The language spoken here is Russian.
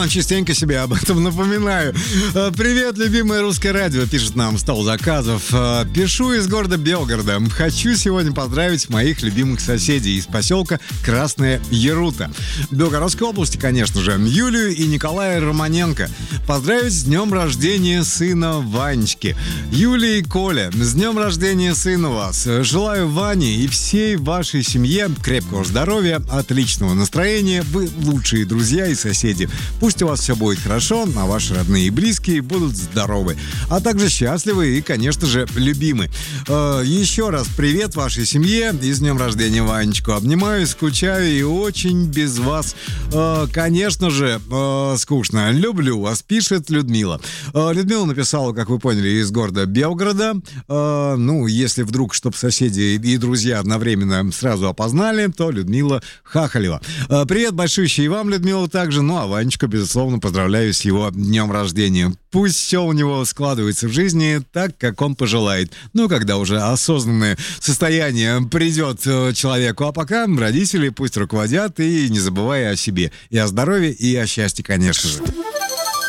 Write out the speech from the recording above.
частенько себе об этом напоминаю. Привет, любимое русское радио, пишет нам стол заказов. Пишу из города Белгорода. Хочу сегодня поздравить моих любимых соседей из поселка Красная Ярута Белгородской области, конечно же, Юлию и Николая Романенко. Поздравить с днем рождения сына Ванечки. Юлия и Коля, с днем рождения сына вас. Желаю Ване и всей вашей семье крепкого здоровья, отличного настроения. Вы лучшие друзья и соседи. Пусть у вас все будет хорошо, а ваши родные и близкие будут здоровы, а также счастливы и, конечно же, любимы. Еще раз привет вашей семье и с днем рождения Ванечку. Обнимаю, скучаю и очень без вас, конечно же, скучно. Люблю вас, пишет Людмила. Людмила написала, как вы поняли, из города Белгорода. Если вдруг, чтобы соседи и друзья одновременно сразу опознали, то Людмила Хахалева. Привет большущий и вам, Людмила, также. А Ванечку, безусловно, поздравляю с его днем рождения. Пусть все у него складывается в жизни так, как он пожелает. Когда уже осознанное состояние придет человеку. А пока родители пусть руководят, и не забывая о себе. И о здоровье, и о счастье, конечно же.